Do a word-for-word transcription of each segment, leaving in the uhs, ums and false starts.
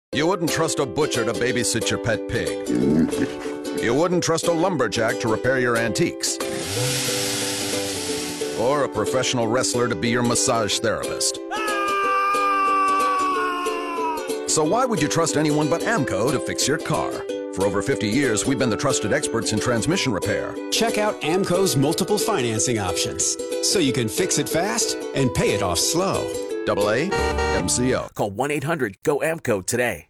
You wouldn't trust a butcher to babysit your pet pig. You wouldn't trust a lumberjack to repair your antiques. Or a professional wrestler to be your massage therapist. So why would you trust anyone but AMCO to fix your car? For over fifty years, we've been the trusted experts in transmission repair. Check out AMCO's multiple financing options, so you can fix it fast and pay it off slow. Double A M C O. Call one eight hundred G O A M C O today.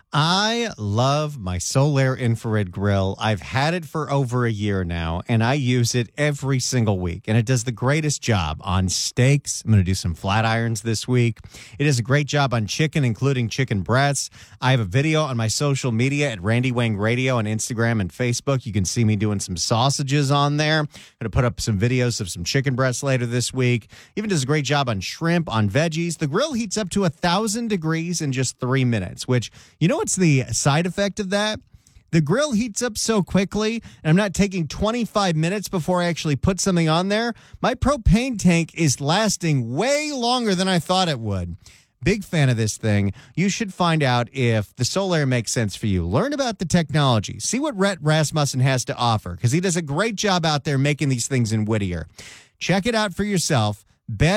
I love my Solaire infrared grill. I've had it for over a year now, and I use it every single week. And it does the greatest job on steaks. I'm going to do some flat irons this week. It does a great job on chicken, including chicken breasts. I have a video on my social media at Randy Wang Radio on Instagram and Facebook. You can see me doing some sausages on there. I'm going to put up some videos of some chicken breasts later this week. Even does a great job on shrimp, on veggies. The grill heats up to one thousand degrees in just three minutes, which, you know, what's the side effect of that? The grill heats up so quickly, and I'm not taking twenty-five minutes before I actually put something on there. My propane tank is lasting way longer than I thought it would. Big fan of this thing. You should find out if the Solaire makes sense for you. Learn about the technology. See what Rhett Rasmussen has to offer, because he does a great job out there making these things in Whittier. Check it out for yourself.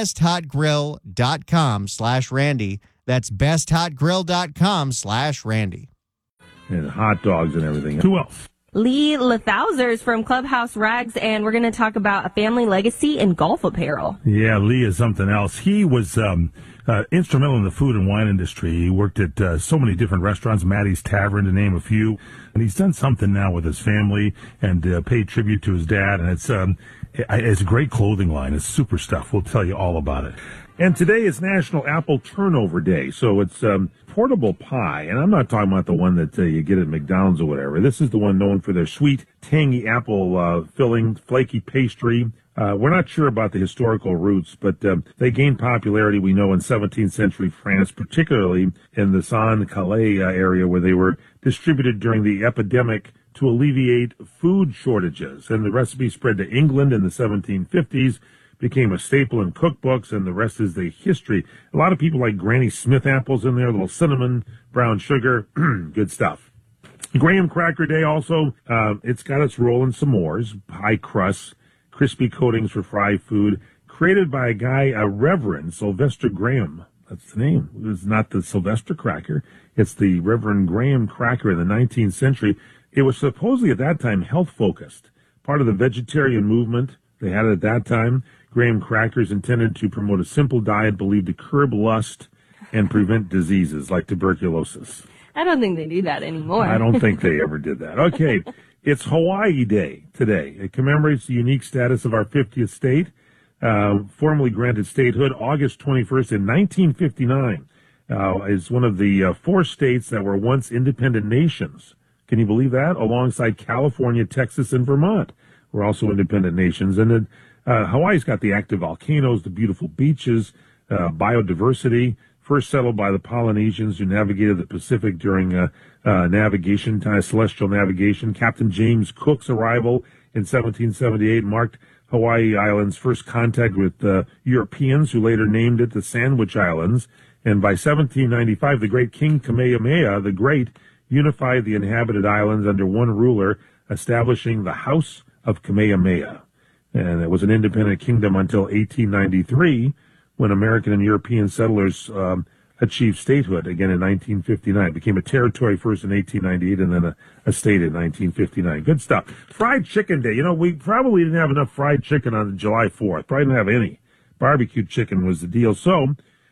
besthotgrill.com slash Randy. That's besthotgrill.com slash Randy. And hot dogs and everything. Who else? Lee Lethausers from Clubhouse Rags, and we're going to talk about a family legacy in golf apparel. Yeah, Lee is something else. He was um, uh, instrumental in the food and wine industry. He worked at uh, so many different restaurants, Maddie's Tavern to name a few. And he's done something now with his family and uh, paid tribute to his dad. And it's, um, it's a great clothing line. It's super stuff. We'll tell you all about it. And today is National Apple Turnover Day, so it's um, portable pie. And I'm not talking about the one that uh, you get at McDonald's or whatever. This is the one known for their sweet, tangy apple uh, filling, flaky pastry. Uh, we're not sure about the historical roots, but um, they gained popularity, we know, in seventeenth century France, particularly in the Saône-Calais uh, area where they were distributed during the epidemic to alleviate food shortages. And the recipe spread to England in the seventeen fifties. Became a staple in cookbooks, and the rest is the history. A lot of people like Granny Smith apples in there, a little cinnamon, brown sugar, good stuff. Graham Cracker Day also, uh, it's got its role in s'mores, pie crusts, crispy coatings for fried food, created by a guy, a Reverend Sylvester Graham. That's the name. It's not the Sylvester cracker. It's the Reverend Graham cracker in the nineteenth century. It was supposedly at that time health-focused, part of the vegetarian movement they had it at that time. Graham crackers intended to promote a simple diet believed to curb lust and prevent diseases like tuberculosis. I don't think they do that anymore. I don't think they ever did that. Okay, it's Hawaii Day today. It commemorates the unique status of our fiftieth state, uh, formally granted statehood August twenty-first in nineteen fifty-nine. Uh, is one of the uh, four states that were once independent nations. Can you believe that? Alongside California, Texas, and Vermont were also independent nations. And then Uh, Hawaii's got the active volcanoes, the beautiful beaches, uh, biodiversity, first settled by the Polynesians who navigated the Pacific during uh, uh, navigation, time, celestial navigation. Captain James Cook's arrival in seventeen seventy-eight marked Hawaii Island's first contact with uh, Europeans, who later named it the Sandwich Islands. And by seventeen ninety-five, the great King Kamehameha the Great unified the inhabited islands under one ruler, establishing the House of Kamehameha. And it was an independent kingdom until eighteen ninety-three, when American and European settlers um, achieved statehood, again in nineteen fifty-nine. It became a territory first in eighteen ninety-eight and then a, a state in nineteen fifty-nine. Good stuff. Fried Chicken Day. You know, we probably didn't have enough fried chicken on July fourth. Probably didn't have any. Barbecue chicken was the deal. So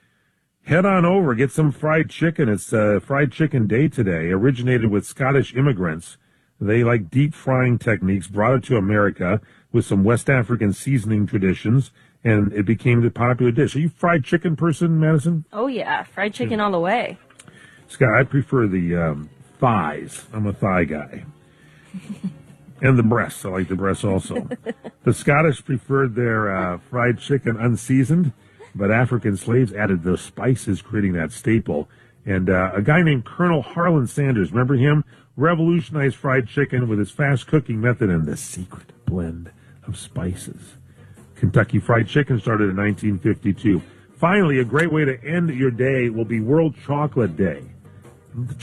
head on over, get some fried chicken. It's uh, Fried Chicken Day today. Originated with Scottish immigrants. They like deep frying techniques, brought it to America with some West African seasoning traditions, and it became the popular dish. Are you a fried chicken person, Madison? Oh, yeah. Fried chicken all the way. Scott, I prefer the um, thighs. I'm a thigh guy. And the breasts. I like the breasts also. The Scottish preferred their uh, fried chicken unseasoned, but African slaves added the spices, creating that staple. And uh, a guy named Colonel Harlan Sanders, remember him? Revolutionized fried chicken with his fast cooking method and the secret blend of spices. Kentucky Fried Chicken started in nineteen fifty-two. Finally, a great way to end your day will be World Chocolate Day.